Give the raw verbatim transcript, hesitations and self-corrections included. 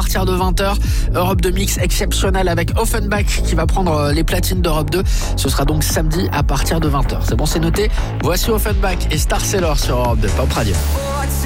partir de vingt heures. Europe deux mix exceptionnel avec Offenbach qui va prendre les platines d'Europe deux. Ce sera donc samedi à partir de vingt heures. C'est bon, c'est noté. Voici Offenbach et Star Sailor sur Europe deux Pop Radio.